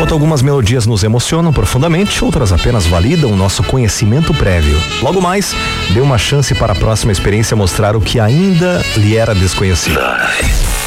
Enquanto algumas melodias nos emocionam profundamente, outras apenas validam o nosso conhecimento prévio. Logo mais, dê uma chance para a próxima experiência mostrar o que ainda lhe era desconhecido.